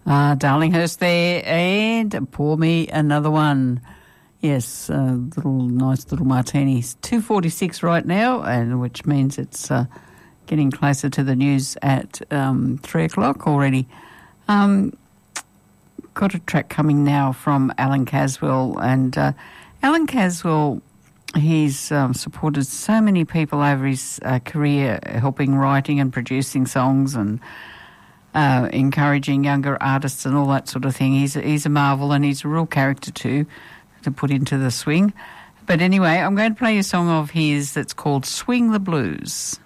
Darlinghurst there, and pour me another one. Yes, nice little martinis. 2:46 right now, and which means it's getting closer to the news at 3 o'clock already. Got a track coming now from Alan Caswell, and Alan Caswell, he's supported so many people over his career, helping writing and producing songs and encouraging younger artists and all that sort of thing. He's a marvel, and he's a real character too, to put into the swing. But anyway, I'm going to play a song of his that's called Swing the Blues.